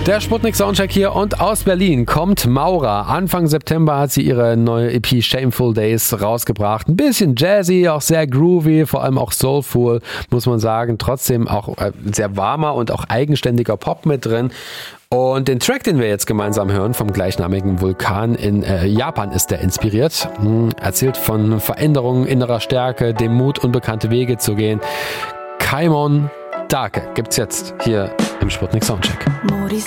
Der Sputnik Soundcheck hier und aus Berlin kommt Maura. Anfang September hat sie ihre neue EP Shameful Days rausgebracht. Ein bisschen jazzy, auch sehr groovy, vor allem auch soulful, muss man sagen. Trotzdem auch sehr warmer und auch eigenständiger Pop mit drin. Und den Track, den wir jetzt gemeinsam hören, vom gleichnamigen Vulkan in Japan ist der inspiriert. Erzählt von Veränderungen, innerer Stärke, dem Mut, unbekannte Wege zu gehen. Kaimon Dake gibt's jetzt hier im Sputnik Soundcheck.